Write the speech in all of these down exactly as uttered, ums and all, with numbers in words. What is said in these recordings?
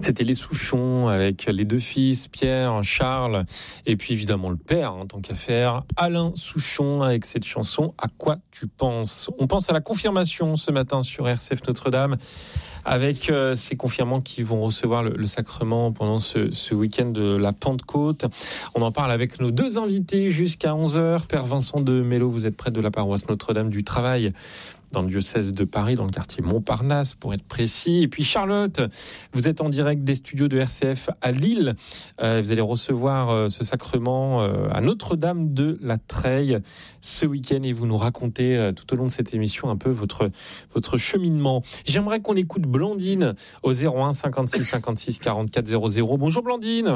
C'était les Souchons avec les deux fils, Pierre, Charles, et puis évidemment le père, en tant qu'à faire, Alain Souchon, avec cette chanson « À quoi tu penses ?» On pense à la confirmation ce matin sur R C F Notre-Dame, avec euh, ces confirmants qui vont recevoir le, le sacrement pendant ce, ce week-end de la Pentecôte. On en parle avec nos deux invités jusqu'à onze heures. Père Vincent de Mello, vous êtes prêtre de la paroisse Notre-Dame du Travail, dans le diocèse de Paris, dans le quartier Montparnasse, pour être précis. Et puis Charlotte, vous êtes en direct des studios de R C F à Lille. Euh, vous allez recevoir euh, ce sacrement euh, à Notre-Dame de la Treille ce week-end et vous nous racontez euh, tout au long de cette émission un peu votre, votre cheminement. J'aimerais qu'on écoute Blandine au zéro un cinquante-six cinquante-six quarante-quatre zéro zéro. Bonjour Blandine.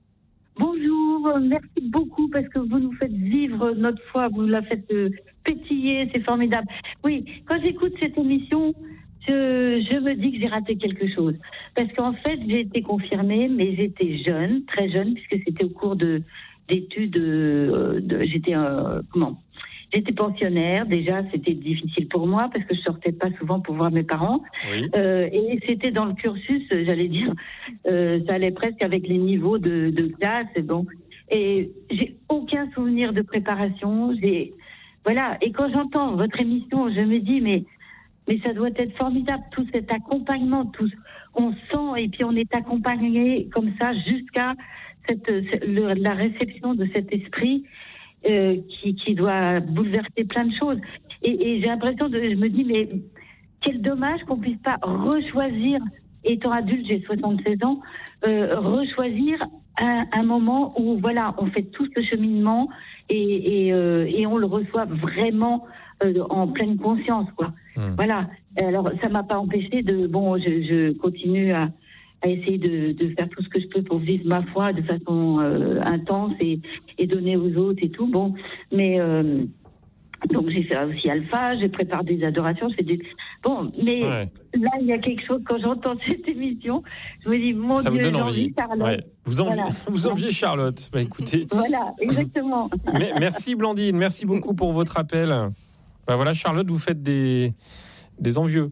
Bonjour, merci beaucoup parce que vous nous faites vivre notre foi, vous la faites euh, pétiller, c'est formidable. Oui, quand j'écoute cette émission, je, je me dis que j'ai raté quelque chose. Parce qu'en fait, j'ai été confirmée, mais j'étais jeune, très jeune, puisque c'était au cours de d'études, euh, de, j'étais, euh, comment J'étais pensionnaire, déjà c'était difficile pour moi parce que je sortais pas souvent pour voir mes parents. Oui. Euh, et c'était dans le cursus, j'allais dire, euh, ça allait presque avec les niveaux de, de classe. Et bon, et j'ai aucun souvenir de préparation. J'ai, voilà. Et quand j'entends votre émission, je me dis mais mais ça doit être formidable tout cet accompagnement, tout, on sent et puis on est accompagné comme ça jusqu'à cette le, la réception de cet esprit. Euh, qui, qui doit bouleverser plein de choses. Et, et j'ai l'impression de, je me dis, mais quel dommage qu'on puisse pas rechoisir, étant adulte, j'ai soixante-seize ans, euh, rechoisir un, un moment où, voilà, on fait tout ce cheminement et, et, euh, et on le reçoit vraiment euh, en pleine conscience, quoi. Mmh. Voilà. Alors, ça m'a pas empêché de, bon, je, je continue à à essayer de, de faire tout ce que je peux pour vivre ma foi de façon euh, intense et, et donner aux autres et tout. Bon, mais euh, donc j'ai fait aussi Alpha, j'ai préparé des adorations, je fais des... Bon, mais ouais. Là, il y a quelque chose, quand j'entends cette émission, je me dis, mon ça Dieu, vous donne j'ai envie, envie Charlotte. Ouais. Vous enviez, voilà. vous enviez Charlotte. Bah, écoutez. Voilà, exactement. Mais, merci Blandine, merci beaucoup pour votre appel. Bah, voilà, Charlotte, vous faites des, des envieux.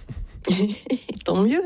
Tant mieux.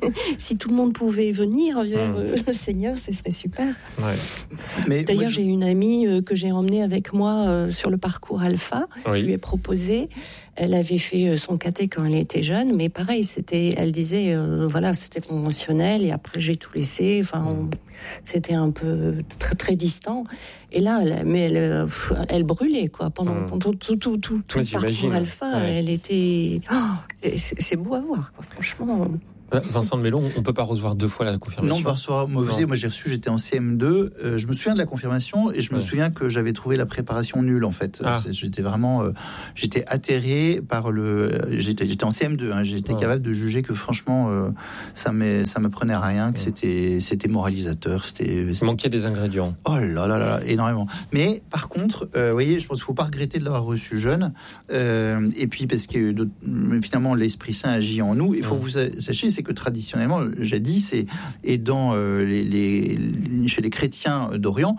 Si tout le monde pouvait venir vers mmh. le Seigneur, ce serait super. Ouais. Mais d'ailleurs, je... j'ai une amie euh, que j'ai emmenée avec moi euh, sur le parcours Alpha. Oui. Je lui ai proposé. Elle avait fait son caté quand elle était jeune, mais pareil, c'était. Elle disait, euh, voilà, c'était conventionnel. Et après, j'ai tout laissé. Enfin, on, c'était un peu très très distant. Et là, elle, mais elle, elle brûlait quoi pendant, mmh. pendant tout tout tout, tout oui, le parcours Alpha. Ouais. Elle était. Oh, c'est, c'est beau à voir, quoi, franchement. Vincent de Mello, on ne peut pas recevoir deux fois la confirmation. Non, par soir, moi, non. moi j'ai reçu, j'étais en C M deux, euh, je me souviens de la confirmation et je me ouais. souviens que j'avais trouvé la préparation nulle en fait. Ah. J'étais vraiment, euh, j'étais atterré par le, j'étais, j'étais en C M deux, hein, j'étais ouais. capable de juger que franchement euh, ça me, ça me prenait à rien, que ouais. c'était, c'était moralisateur, c'était, c'était... Il manquait des ingrédients. Oh là là là, énormément. Mais par contre, euh, vous voyez, je pense qu'il ne faut pas regretter de l'avoir reçu jeune. Euh, et puis parce que de, finalement l'Esprit Saint agit en nous. Il faut ouais. que vous sachiez, c'est que traditionnellement, jadis, et, et dans euh, les, les, chez les chrétiens d'Orient,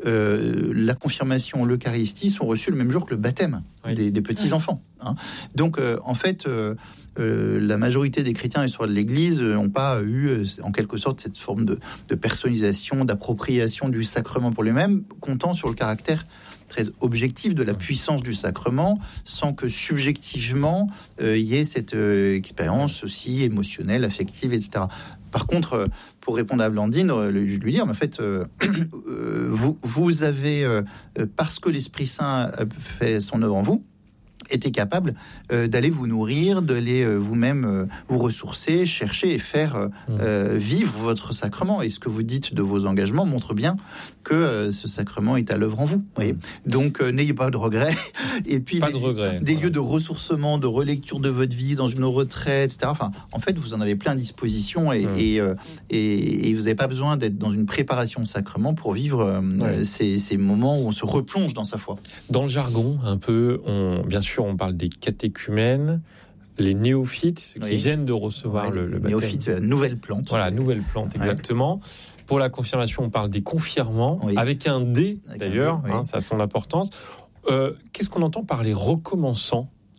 euh, la confirmation, l'Eucharistie sont reçues le même jour que le baptême oui. des, des petits-enfants. Hein. Donc, euh, en fait, euh, euh, la majorité des chrétiens de l'histoire de l'Église n'ont pas eu, euh, en quelque sorte, cette forme de, de personnalisation, d'appropriation du sacrement pour lui-même, comptant sur le caractère très objectif de la puissance du sacrement, sans que subjectivement il euh, y ait cette euh, expérience aussi émotionnelle, affective, et cetera. Par contre, euh, pour répondre à Blandine, euh, je lui dire, mais en fait, euh, euh, vous, vous avez, euh, parce que l'Esprit Saint a fait son œuvre en vous, était capable euh, d'aller vous nourrir, d'aller euh, vous-même euh, vous ressourcer, chercher et faire euh, mmh. euh, vivre votre sacrement. Et ce que vous dites de vos engagements montre bien que euh, ce sacrement est à l'œuvre en vous. Voyez. Donc euh, n'ayez pas de regrets. Et puis pas des, de regrets, des voilà. lieux de ressourcement, de relecture de votre vie dans une retraite, et cetera. Enfin, en fait, vous en avez plein à disposition et, mmh. et, euh, et, et vous n'avez pas besoin d'être dans une préparation de sacrement pour vivre euh, mmh. ces, ces moments où on se replonge dans sa foi. Dans le jargon, un peu, on, bien sûr, on parle des catéchumènes, les néophytes qui oui. viennent de recevoir ouais, le, le baptême. Néophytes, euh, nouvelle plante. Voilà, nouvelle plante, exactement. Ouais. Pour la confirmation, on parle des confirmants, oui. avec un D, avec d'ailleurs, un D, oui. hein, ça a son importance. Euh, qu'est-ce qu'on entend par les recommençants ?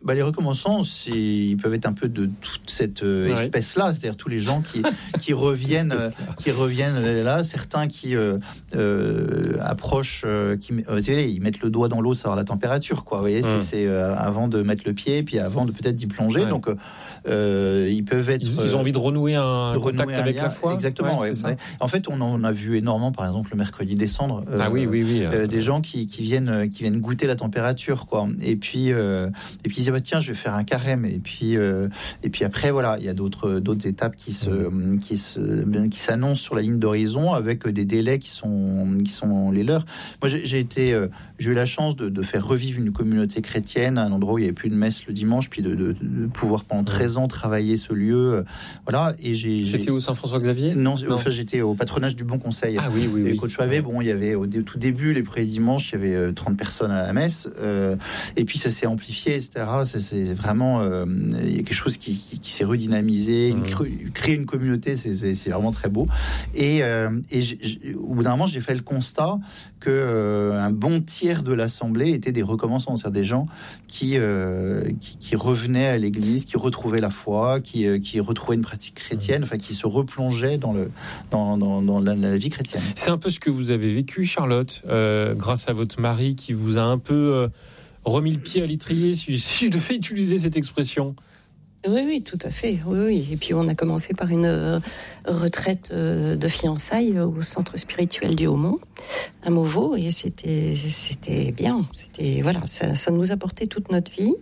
Bah, les recommençants, c'est, ils peuvent être un peu de toute cette euh, ouais. espèce-là, c'est-à-dire tous les gens qui, qui reviennent, euh, qui reviennent là, certains qui euh, euh, approchent, euh, qui, euh, vous savez, ils mettent le doigt dans l'eau, savoir la température, quoi. Vous voyez, mmh. c'est, c'est euh, avant de mettre le pied, puis avant de peut-être d'y plonger. Ouais. Donc, euh, ils peuvent être. Ils, ils ont envie de renouer un de contact renouer un avec lien, la foi. Exactement. Ouais, ouais, ouais. En fait, on en a vu énormément, par exemple, le mercredi des cendres. Euh, ah oui, oui, oui. Euh, des gens qui, qui viennent, qui viennent goûter la température, quoi. Et puis, euh, et puis ils disent bah, tiens, je vais faire un carême. Et puis, euh, et puis après, voilà, il y a d'autres, d'autres étapes qui se, mmh. qui se, qui s'annoncent sur la ligne d'horizon avec des délais qui sont, qui sont les leurs. Moi, j'ai, j'ai été, euh, j'ai eu la chance de, de faire revivre une communauté chrétienne à un endroit où il n'y avait plus de messe le dimanche, puis de, de, de pouvoir pendant treize ans travailler ce lieu, euh, voilà. Et j'ai. C'était j'ai... où, Saint-François-Xavier ? Non, non. Enfin, j'étais au patronage du Bon Conseil. Ah oui, oui, et oui. Côte Chavet, bon, il y avait au tout début, les premiers dimanches, il y avait euh, trente personnes à la messe, euh, et puis ça s'est amplifié, et cetera. Ça, c'est vraiment, euh, il y a quelque chose qui, qui, qui s'est redynamisé, mmh. une, créer une communauté, c'est, c'est, c'est vraiment très beau. Et, euh, et j'ai, j'ai, au bout d'un moment, j'ai fait le constat que euh, un bon tiers de l'assemblée étaient des recommençants, c'est-à-dire des gens qui, euh, qui, qui revenaient à l'église, qui retrouvaient la foi, qui, euh, qui retrouvaient une pratique chrétienne, mmh. enfin qui se replongeaient dans le dans, dans, dans la, la vie chrétienne. C'est un peu ce que vous avez vécu, Charlotte, euh, grâce à votre mari qui vous a un peu euh, remis le pied à l'étrier, si, si je devais utiliser cette expression. Oui, oui, tout à fait. Oui, oui. Et puis on a commencé par une euh, retraite euh, de fiançailles au centre spirituel du Haut-Mont, à Mauveau, et c'était, c'était bien. C'était voilà, ça, ça nous a porté toute notre vie.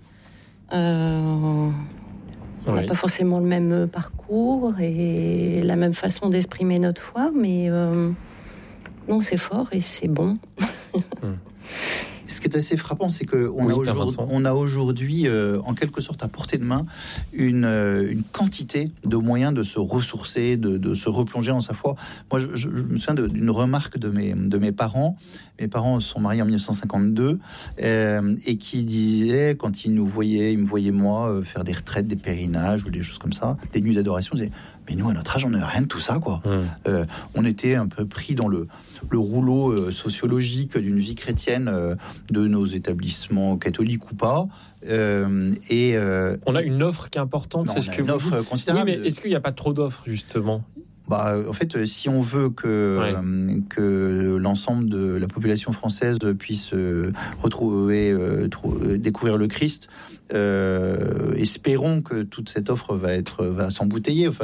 Euh, on n'a oui. pas forcément le même parcours et la même façon d'exprimer notre foi, mais euh, non, c'est fort et c'est bon. hum. Ce qui est assez frappant, c'est qu'on oui, a, aujourd'hui, on a aujourd'hui, euh, en quelque sorte, à portée de main, une, euh, une quantité de moyens de se ressourcer, de, de se replonger dans sa foi. Moi, je, je, je me souviens de, d'une remarque de mes, de mes parents. Mes parents sont mariés en dix-neuf cent cinquante-deux euh, et qui disaient, quand ils nous voyaient, ils me voyaient moi euh, faire des retraites, des pèlerinages ou des choses comme ça, des nuits d'adoration, ils disaient mais nous, à notre âge, on n'avait rien de tout ça, quoi. Mmh. Euh, on était un peu pris dans le, le rouleau euh, sociologique d'une vie chrétienne euh, de nos établissements catholiques ou pas. Euh, et euh, on a une offre qui est importante, non, c'est ce que une vous offre dites. considérable. Oui, mais est-ce qu'il n'y a pas trop d'offres, justement ? Bah, en fait, si on veut que, ouais. euh, que l'ensemble de la population française puisse euh, retrouver, euh, trou- découvrir le Christ, euh, espérons que toute cette offre va être va s'embouteiller. Enfin,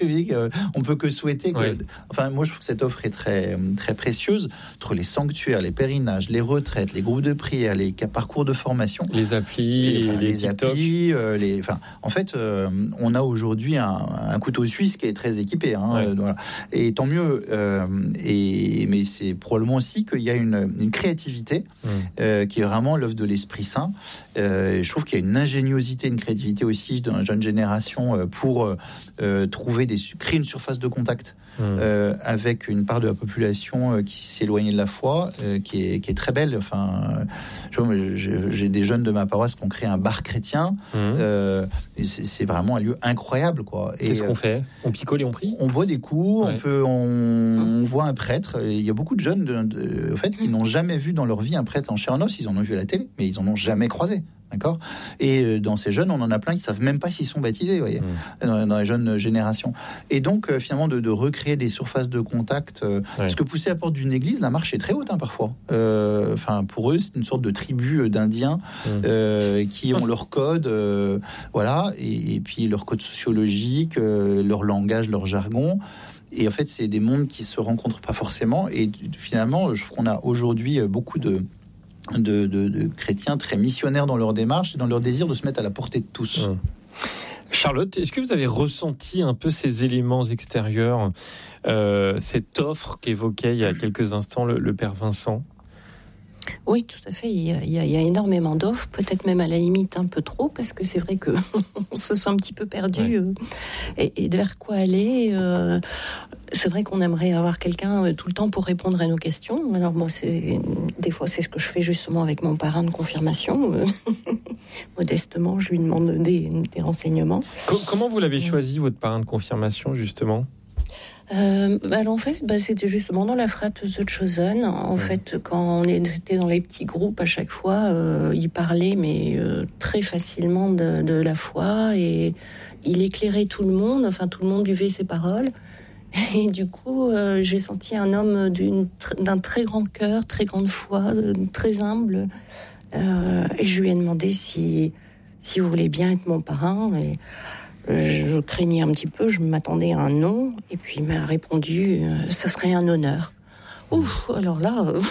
on peut que souhaiter. Que, ouais. Enfin, moi, je trouve que cette offre est très très précieuse entre les sanctuaires, les pèlerinages, les retraites, les groupes de prière, les parcours de formation, les applis, les, enfin, les, les applis, euh, les. Enfin, en fait, euh, on a aujourd'hui un, un couteau suisse qui est très équipé. Hein, ouais. euh, voilà. Et tant mieux. Euh, et mais c'est probablement aussi qu'il y a une, une créativité mmh. euh, qui est vraiment l'œuvre de l'Esprit Saint. Euh, et je trouve qu'il y a une ingéniosité, une créativité aussi dans la jeune génération euh, pour euh, trouver des créer une surface de contact. Mmh. Euh, avec une part de la population euh, qui s'est éloignée de la foi, euh, qui, est, qui est très belle. Enfin, euh, j'ai, j'ai des jeunes de ma paroisse qui ont créé un bar chrétien. Mmh. Euh, et c'est, c'est vraiment un lieu incroyable, quoi. Et, qu'est-ce qu'on fait ? On picole et on prie ? On boit des coups, ouais. on peut, on, mmh. on voit un prêtre. Il y a beaucoup de jeunes, de, de, en fait, qui n'ont jamais vu dans leur vie un prêtre en chair et en os. Ils en ont vu à la télé, mais ils en ont jamais croisé. D'accord. Et dans ces jeunes, on en a plein qui savent même pas s'ils sont baptisés, vous voyez, mmh. dans, dans les jeunes générations. Et donc, euh, finalement, de, de recréer des surfaces de contact. Euh, ouais. Parce que pousser à la porte d'une église, la marche est très haute, hein, parfois. Euh, enfin, pour eux, c'est une sorte de tribu d'Indiens mmh. euh, qui ont leur code, euh, voilà, et, et puis leur code sociologique, euh, leur langage, leur jargon. Et en fait, c'est des mondes qui se rencontrent pas forcément. Et finalement, je trouve qu'on a aujourd'hui beaucoup de De, de, de chrétiens très missionnaires dans leur démarche et dans leur désir de se mettre à la portée de tous. Mmh. Charlotte, est-ce que vous avez ressenti un peu ces éléments extérieurs, euh, cette offre qu'évoquait il y a quelques instants le, le Père Vincent ? Oui, tout à fait. Il y, a, il, y a, il y a énormément d'offres, peut-être même à la limite un peu trop, parce que c'est vrai que on se sent un petit peu perdu ouais. euh, et, et vers quoi aller. Euh, c'est vrai qu'on aimerait avoir quelqu'un euh, tout le temps pour répondre à nos questions. Alors bon, c'est des fois c'est ce que je fais justement avec mon parrain de confirmation. Euh, modestement, je lui demande des, des renseignements. Com- comment vous l'avez choisi, votre parrain de confirmation, justement ? Euh, alors en fait, bah, c'était justement dans la frate Zuchosen. En mmh. fait, quand on était dans les petits groupes, à chaque fois, euh, il parlait, mais euh, très facilement de, de la foi, et il éclairait tout le monde. Enfin, tout le monde buvait ses paroles. Et du coup, euh, j'ai senti un homme d'une, d'un très grand cœur, très grande foi, très humble. Euh, et je lui ai demandé si, si vous voulez bien être mon parrain. Et je craignais un petit peu, je m'attendais à un non. Et puis il m'a répondu, euh, ça serait un honneur. Ouf, alors là, euh,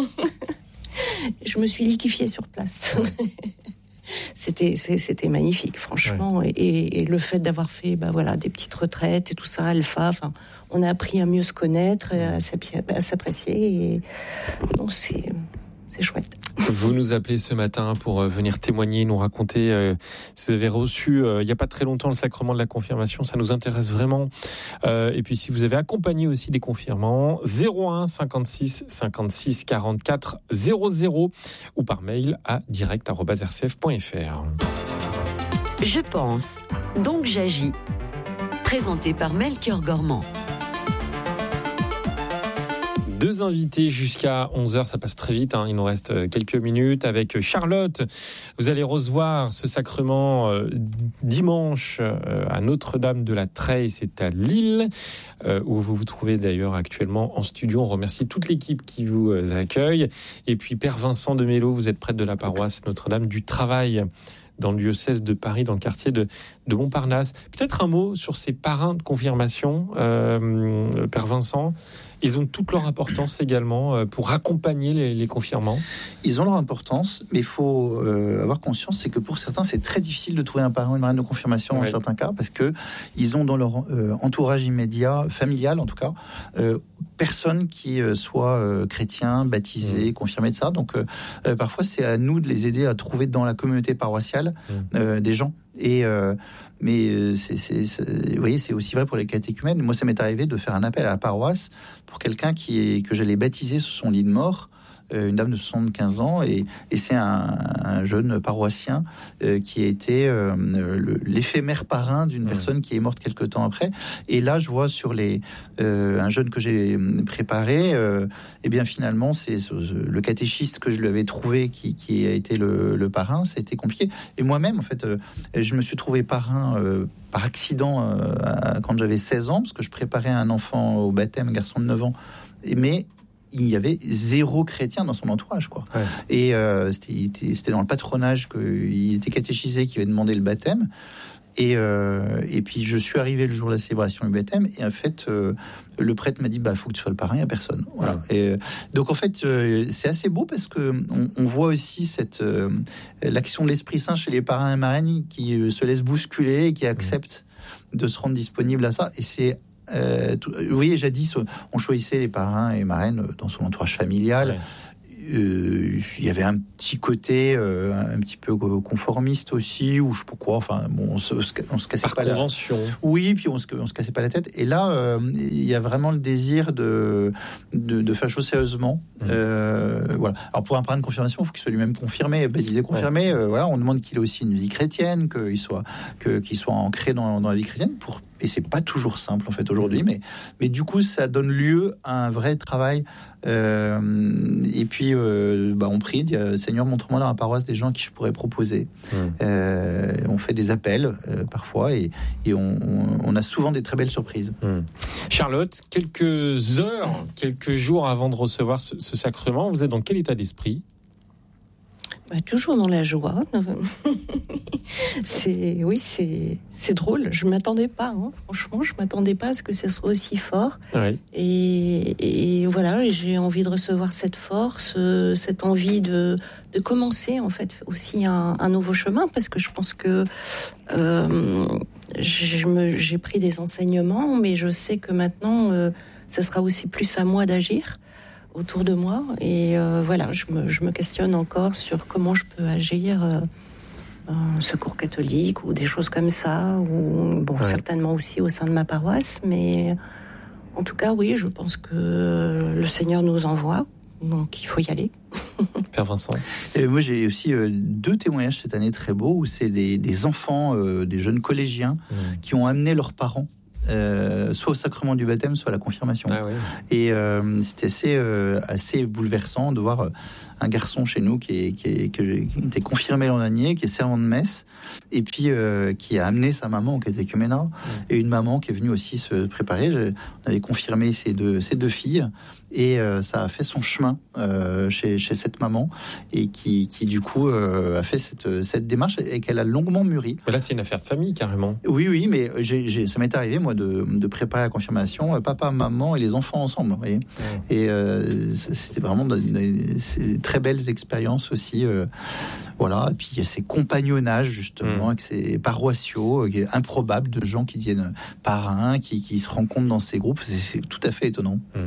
je me suis liquéfiée sur place. C'était, c'était magnifique, franchement. Ouais. Et, et le fait d'avoir fait bah, voilà, des petites retraites et tout ça, Alpha, on a appris à mieux se connaître, à, à s'apprécier. Et bon, c'est, c'est chouette. Vous nous appelez ce matin pour venir témoigner, nous raconter euh, si vous avez reçu euh, il n'y a pas très longtemps le sacrement de la confirmation, ça nous intéresse vraiment. Euh, et puis si vous avez accompagné aussi des confirmants, zéro un cinquante-six cinquante-six quarante-quatre zéro zéro ou par mail à direct arobase r c f point f r. Je pense, donc j'agis. Présenté par Melchior Gormand. Deux invités jusqu'à onze heures, ça passe très vite, hein. Il nous reste quelques minutes. Avec Charlotte, vous allez recevoir ce sacrement euh, dimanche euh, à Notre-Dame de la Treille, c'est à Lille, euh, où vous vous trouvez d'ailleurs actuellement en studio. On remercie toute l'équipe qui vous euh, accueille. Et puis Père Vincent de Mello, vous êtes prêtre de la paroisse Notre-Dame du Travail, dans le diocèse de Paris, dans le quartier de, de Montparnasse. Peut-être un mot sur ces parrains de confirmation, euh, Père Vincent. Ils ont toute leur importance également pour accompagner les, les confirmants. Ils ont leur importance, mais il faut euh, avoir conscience, c'est que pour certains, c'est très difficile de trouver un parrain ou une marraine de confirmation, ouais, dans certains cas, parce que ils ont dans leur euh, entourage immédiat, familial en tout cas, euh, personne qui euh, soit euh, chrétien, baptisé, mmh. confirmé de ça. Donc euh, parfois, c'est à nous de les aider à trouver dans la communauté paroissiale mmh. euh, des gens. Et euh, mais c'est, c'est, c'est, vous voyez, c'est aussi vrai pour les catéchumènes. Moi, ça m'est arrivé de faire un appel à la paroisse pour quelqu'un qui est, que j'allais baptiser sur son lit de mort, euh, une dame de soixante-quinze ans, et, et c'est un, un jeune paroissien euh, qui a été euh, le, l'éphémère parrain d'une mmh. personne qui est morte quelque temps après. Et là, je vois sur les euh, un jeune que j'ai préparé, euh, et bien finalement, c'est le catéchiste que je lui avais trouvé qui, qui a été le, le parrain. Ça a été compliqué. Et moi-même, en fait, euh, je me suis trouvé parrain euh, par accident euh, à, quand j'avais seize ans, parce que je préparais un enfant au baptême, un garçon de neuf ans. Et, mais il y avait zéro chrétien dans son entourage, quoi. Ouais. Et euh, c'était, c'était dans le patronage qu'il était catéchisé, qui avait demandé le baptême. Et, euh, et puis je suis arrivé le jour de la célébration du baptême, et en fait euh, le prêtre m'a dit bah faut que tu sois le parrain, il y a personne. Voilà. Ouais. Et donc en fait euh, c'est assez beau parce que on, on voit aussi cette euh, l'action de l'Esprit Saint chez les parrains et marraines qui euh, se laissent bousculer et qui acceptent mmh. de se rendre disponibles à ça. Et c'est Euh, tout, vous voyez, jadis, on choisissait les parrains et marraines dans son entourage familial. Ouais. Euh, il y avait un petit côté euh, un petit peu conformiste aussi, ou je sais pas quoi. Enfin, bon, on se, on se cassait Par pas convention. la. Oui, puis on se, on se cassait pas la tête. Et là, euh, il y a vraiment le désir de de, de faire chose sérieusement. Mmh. Euh, voilà. Alors pour un parrain de confirmation, il faut qu'il soit lui-même confirmé, baptisé, confirmé. Ouais. Euh, voilà, on demande qu'il ait aussi une vie chrétienne, qu'il soit que qu'il soit ancré dans, dans la vie chrétienne. Pour et c'est pas toujours simple en fait aujourd'hui, mais mais du coup ça donne lieu à un vrai travail. Euh, et puis, euh, bah, on prie, dit, Seigneur, montre-moi dans la paroisse des gens qui je pourrais proposer. Mmh. Euh, on fait des appels euh, parfois, et, et on, on a souvent des très belles surprises. Mmh. Charlotte, quelques heures, quelques jours avant de recevoir ce, ce sacrement, vous êtes dans quel état d'esprit ? Bah, toujours dans la joie. c'est oui, c'est c'est drôle. Je m'attendais pas. Hein. Franchement, je m'attendais pas à ce que ce soit aussi fort. Oui. Et, et voilà, j'ai envie de recevoir cette force, euh, cette envie de de commencer en fait aussi un, un nouveau chemin, parce que je pense que euh, je me, j'ai pris des enseignements, mais je sais que maintenant, euh, ça sera aussi plus à moi d'agir autour de moi, et euh, voilà, je me, je me questionne encore sur comment je peux agir, euh, un secours catholique ou des choses comme ça, ou bon, ouais. certainement aussi au sein de ma paroisse, mais en tout cas, oui, je pense que le Seigneur nous envoie, donc il faut y aller. Père Vincent. Et moi, j'ai aussi euh, deux témoignages cette année très beaux, où c'est des, des enfants, euh, des jeunes collégiens mmh. qui ont amené leurs parents euh, soit au sacrement du baptême, soit à la confirmation. Ah oui. Et euh, c'était assez, euh, assez bouleversant de voir un garçon chez nous qui, est, qui, est, qui était confirmé l'an dernier, qui est servant de messe, et puis euh, qui a amené sa maman au catéchuménat, mmh. et une maman qui est venue aussi se préparer. Je, on avait confirmé ses deux, ses deux filles, et euh, ça a fait son chemin euh, chez, chez cette maman, et qui, qui du coup euh, a fait cette, cette démarche, et qu'elle a longuement mûri. Mais là, c'est une affaire de famille, carrément. Oui, oui, mais j'ai, j'ai, ça m'est arrivé, moi, de, de préparer la confirmation, papa, maman et les enfants ensemble, vous voyez. Mmh. Et euh, c'était vraiment de, de, de très belles expériences aussi. Euh, voilà, et puis il y a ces compagnonnages, justement, mmh. avec ces paroissiaux, euh, improbables, de gens qui deviennent parrains, qui, qui se rencontrent dans ces groupes. C'est, c'est tout à fait étonnant. Mmh.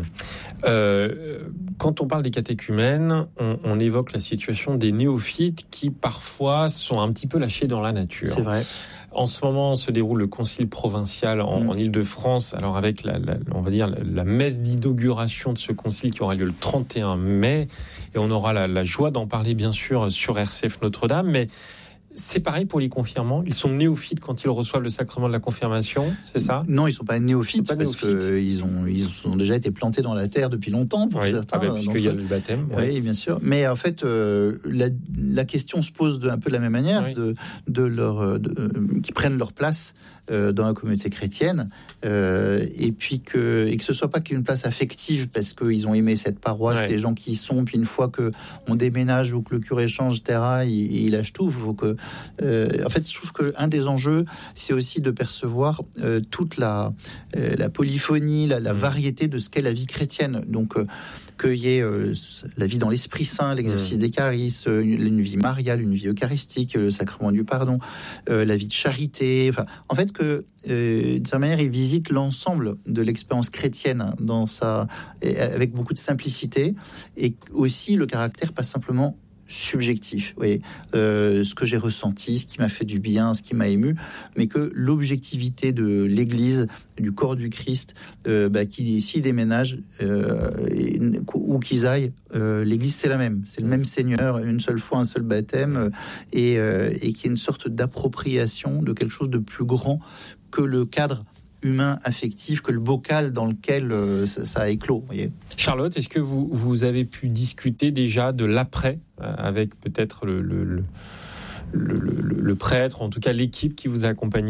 Euh, quand on parle des catéchumènes, on, on évoque la situation des néophytes qui, parfois, sont un petit peu lâchés dans la nature. C'est vrai. En ce moment, se déroule le concile provincial en, mmh. en Île-de-France. Alors avec la, la, on va dire la, la messe d'inauguration de ce concile qui aura lieu le trente et un mai, et on aura la, la joie d'en parler bien sûr sur R C F Notre-Dame. Mais c'est pareil pour les confirmants. Ils sont néophytes quand ils reçoivent le sacrement de la confirmation, c'est ça ? Non, ils ne sont pas néophytes pas parce néophytes. qu'ils ont, ils ont déjà été plantés dans la terre depuis longtemps pour oui, certains. Ah ben, puisqu'il y a le baptême. Oui, oui, bien sûr. Mais en fait, euh, la, la question se pose de, un peu de la même manière, oui. de, de leur, de, euh, qui prennent leur place euh, dans la communauté chrétienne, euh, et puis que, et que ce soit pas qu'une place affective parce qu'ils ont aimé cette paroisse, ouais. les gens qui y sont, puis une fois que on déménage ou que le curé change, et cetera, il, il lâche tout. Faut que, euh, en fait, je trouve qu'un des enjeux, c'est aussi de percevoir euh, toute la, euh, la polyphonie, la, la variété de ce qu'est la vie chrétienne. Donc, euh, qu'il y ait euh, la vie dans l'Esprit Saint, l'exercice mmh. des charismes, une, une vie mariale, une vie eucharistique, le sacrement du pardon, euh, la vie de charité. Enfin, en fait, que euh, d'une certaine manière, il visite l'ensemble de l'expérience chrétienne dans sa, avec beaucoup de simplicité, et aussi le caractère pas simplement subjectif, vous voyez, euh, ce que j'ai ressenti, ce qui m'a fait du bien, ce qui m'a ému, mais que l'objectivité de l'Église, du corps du Christ, euh, bah, qui s'y déménage euh, et, où qu'ils aillent, euh, l'Église c'est la même, c'est le même Seigneur, une seule fois, un seul baptême, euh, et, euh, et qui est une sorte d'appropriation de quelque chose de plus grand que le cadre humain, affectif, que le bocal dans lequel euh, ça, ça a éclos. Vous voyez. Charlotte, est-ce que vous, vous avez pu discuter déjà de l'après euh, avec peut-être le, le, le, le, le, le prêtre, en tout cas l'équipe qui vous a accompagné ?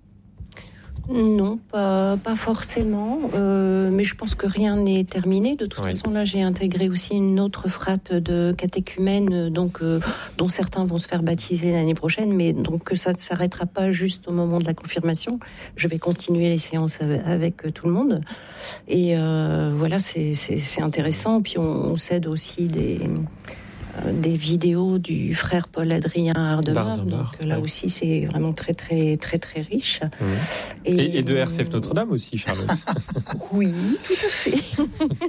Non, pas, pas forcément, euh, mais je pense que rien n'est terminé. De toute oui. façon, là, j'ai intégré aussi une autre frate de catéchumènes, donc, euh, dont certains vont se faire baptiser l'année prochaine, mais donc ça ne s'arrêtera pas juste au moment de la confirmation. Je vais continuer les séances avec, avec tout le monde. Et euh, voilà, c'est, c'est, c'est intéressant. Puis on, on s'aide aussi des... des vidéos du frère Paul-Adrien Ardemar, donc là ouais. aussi c'est vraiment très très très très riche. Mmh. Et, et, et de R C F Notre-Dame aussi, Charlotte. Oui, tout à fait.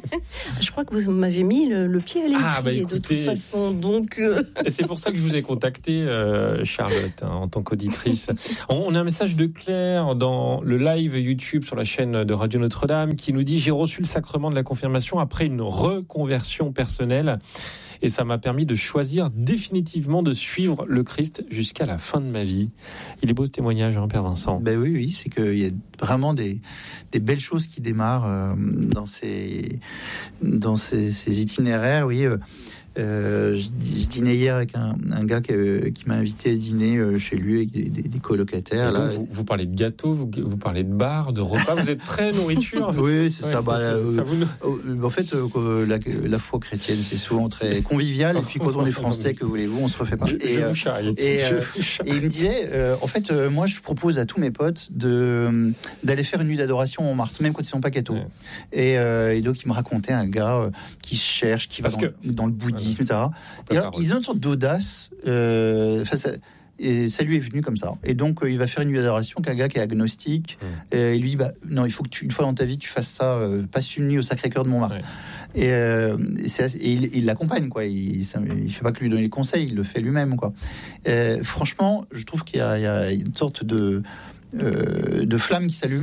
Je crois que vous m'avez mis le, le pied à l'étrier ah, bah, écoutez, de toute façon, donc. Euh... Et c'est pour ça que je vous ai contacté, euh, Charlotte, hein, en tant qu'auditrice. On, on a un message de Claire dans le live YouTube sur la chaîne de Radio Notre-Dame qui nous dit: j'ai reçu le sacrement de la confirmation après une reconversion personnelle. Et ça m'a permis de choisir définitivement de suivre le Christ jusqu'à la fin de ma vie. Il est beau ce témoignage, hein, Père Vincent. Ben oui, oui, c'est qu'il y a vraiment des, des belles choses qui démarrent euh, dans ces, dans ces, ces itinéraires, oui. Euh, Euh, je, je dînais hier avec un, un gars qui, euh, qui m'a invité à dîner euh, chez lui avec des, des, des colocataires. Là. Vous, vous parlez de gâteaux, vous, vous parlez de bars, de repas, vous êtes très nourriture. Oui, c'est ouais, ça. Bah, ça, ça vous... euh, en fait, euh, la, la foi chrétienne, c'est souvent très convivial. Et puis quand on est français, que voulez-vous, on se refait pas. Je, et, je vous charrie. Et, je euh, vous charrie. Et il me disait, euh, en fait, euh, moi, je propose à tous mes potes de, d'aller faire une nuit d'adoration en Montmartre, même quand ils sont pas cathos. Ouais. Et, euh, et donc, il me racontait un gars euh, qui se cherche, qui Parce va dans, que... dans le bouddhisme, voilà. et cetera. Et alors, ils ont une sorte d'audace. Euh, ça, et ça lui est venu comme ça. Et donc, euh, il va faire une nuit d'adoration qu'un gars qui est agnostique. Mmh. Et il lui dit bah, non, il faut que tu, une fois dans ta vie, tu fasses ça. Euh, passe une nuit au Sacré-Cœur de Montmartre. Ouais. Et, euh, et, c'est assez, et il, il l'accompagne, quoi. Il ne fait pas que lui donner les conseils, il le fait lui-même, quoi. Euh, franchement, je trouve qu'il y a, il y a une sorte de, euh, de flamme qui s'allume.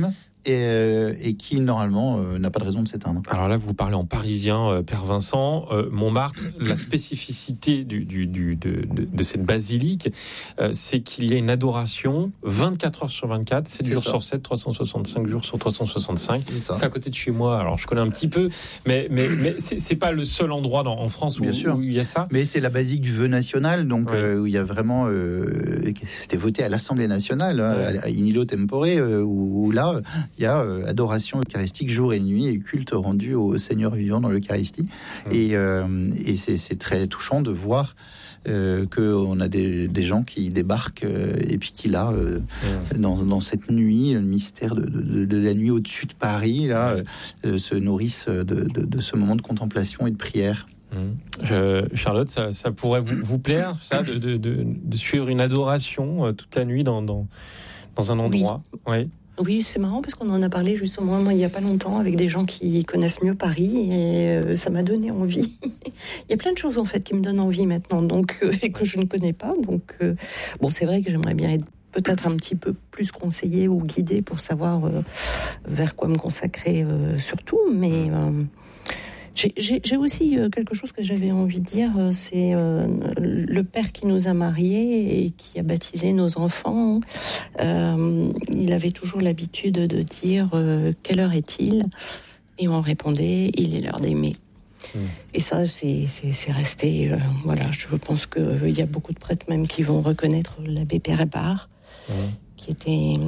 et, euh, et qui normalement euh, n'a pas de raison de s'éteindre. Alors là, vous parlez en parisien, euh, Père Vincent. Euh, Montmartre, la spécificité du, du, du, de, de, de cette basilique, euh, c'est qu'il y a une adoration vingt-quatre heures sur vingt-quatre, sept jours sur sept, trois cent soixante-cinq jours sur trois cent soixante-cinq. C'est, c'est à côté de chez moi, alors je connais un petit peu, mais, mais, mais c'est, c'est pas le seul endroit dans, en France où, où il y a ça. Mais c'est la basilique du vœu national, donc oui. euh, où il y a vraiment... Euh, c'était voté à l'Assemblée nationale, oui. à In Illo Tempore, euh, où, où là, il y a euh, adoration eucharistique jour et nuit et culte rendu au Seigneur vivant dans l'Eucharistie. Oui. Et, euh, et c'est, c'est très touchant de voir Euh, qu'on a des, des gens qui débarquent euh, et puis qui là euh, mmh. dans, dans cette nuit, le mystère de, de, de la nuit au-dessus de Paris là mmh. euh, se nourrissent de, de, de ce moment de contemplation et de prière. Mmh. Je, Charlotte, ça, ça pourrait vous, vous plaire ça de, de, de, de suivre une adoration euh, toute la nuit dans, dans, dans un endroit. Oui. oui. Oui, c'est marrant parce qu'on en a parlé justement moi, il n'y a pas longtemps avec des gens qui connaissent mieux Paris et euh, ça m'a donné envie. Il y a plein de choses en fait qui me donnent envie maintenant donc, euh, et que je ne connais pas. Donc, euh, bon, c'est vrai que j'aimerais bien être peut-être un petit peu plus conseillée ou guidée pour savoir euh, vers quoi me consacrer euh, surtout. Mais euh, j'ai, j'ai, j'ai aussi euh, quelque chose que j'avais envie de dire, euh, c'est euh, le père qui nous a mariés et qui a baptisé nos enfants. Euh, il avait toujours l'habitude de dire euh, « Quelle heure est-il ?» Et on répondait « Il est l'heure d'aimer ». Mmh. Et ça, c'est, c'est, c'est resté... Euh, voilà, je pense qu'il euh, y a beaucoup de prêtres même qui vont reconnaître l'abbé Père Hébert, mmh. qui était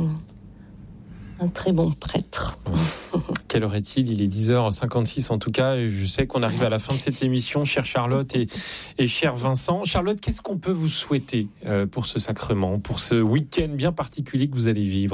un très bon prêtre. Mmh. Quelle heure est-il ? Il est dix heures cinquante-six en tout cas. Et je sais qu'on arrive à la fin de cette émission, chère Charlotte et, et cher Vincent. Charlotte, qu'est-ce qu'on peut vous souhaiter euh, pour ce sacrement, pour ce week-end bien particulier que vous allez vivre ?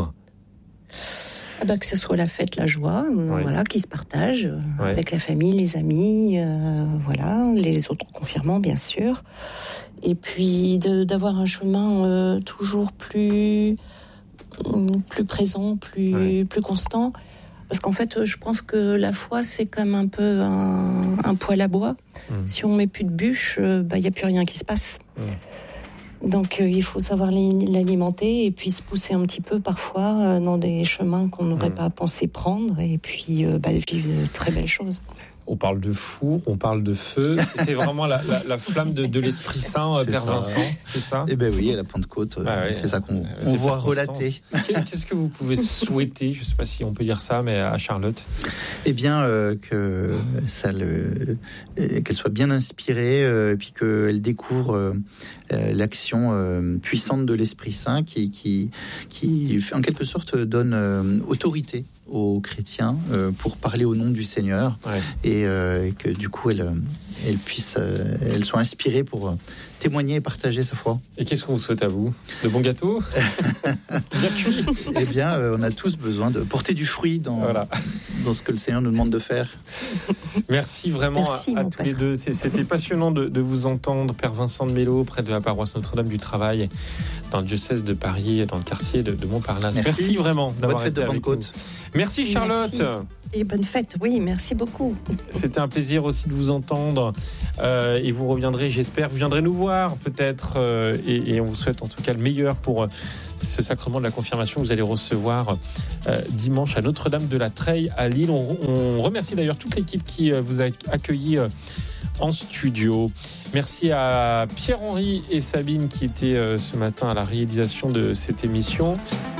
Ah bah, que ce soit la fête, la joie, euh, oui. voilà, qui se partage euh, oui. avec la famille, les amis, euh, voilà, les autres confirmants bien sûr. Et puis de, d'avoir un chemin euh, toujours plus... plus présent, plus, oui. plus constant. Parce qu'en fait, je pense que la foi, c'est comme un peu un, un poêle à bois. Mmh. Si on met plus de bûches, il bah, n'y a plus rien qui se passe. Mmh. Donc, euh, il faut savoir l'alimenter et puis se pousser un petit peu parfois euh, dans des chemins qu'on n'aurait mmh. pas pensé prendre et puis euh, bah, vivre de très belles choses. On parle de four, on parle de feu. C'est vraiment la, la, la flamme de, de l'Esprit Saint, c'est Père ça, Vincent, ouais. c'est ça ? Eh bien oui, à la Pentecôte, ah ouais, c'est ça qu'on on voit relater. Qu'est-ce que vous pouvez souhaiter, je ne sais pas si on peut dire ça, mais à Charlotte ? Eh bien, euh, que ça le, qu'elle soit bien inspirée, euh, et puis qu'elle découvre euh, l'action euh, puissante de l'Esprit Saint qui, qui, qui, en quelque sorte, donne euh, autorité aux chrétiens euh, pour parler au nom du Seigneur ouais. et, euh, et que du coup elle, elle puisse, euh, elle soit inspirée pour euh, témoigner et partager sa foi. Et qu'est-ce qu'on vous souhaite à vous ? De bons gâteaux ? Bien cuits ? Eh bien, euh, on a tous besoin de porter du fruit dans, voilà. dans ce que le Seigneur nous demande de faire. Merci vraiment Merci, à, à tous père. les deux. C'était passionnant de, de vous entendre, Père Vincent de Mello, près de la paroisse Notre-Dame du Travail, dans le diocèse de Paris, dans le quartier de, de Montparnasse. Merci. Merci vraiment d'avoir Bonne fête été de avec Pentecôte. nous. Merci Charlotte. Merci. Et bonne fête, oui, merci beaucoup. C'était un plaisir aussi de vous entendre euh, et vous reviendrez, j'espère, vous viendrez nous voir peut-être euh, et, et on vous souhaite en tout cas le meilleur pour euh, ce sacrement de la confirmation que vous allez recevoir euh, dimanche à Notre-Dame de la Treille à Lille. On, on remercie d'ailleurs toute l'équipe qui euh, vous a accueilli euh, en studio. Merci à Pierre-Henri et Sabine qui étaient euh, ce matin à la réalisation de cette émission.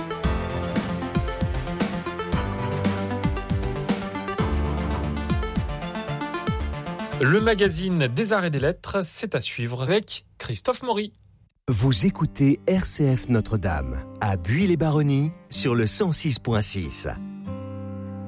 Le magazine des Arts et des Lettres, c'est à suivre avec Christophe Maury. Vous écoutez R C F Notre-Dame, à Buis-les-Baronnies, sur le cent six virgule six.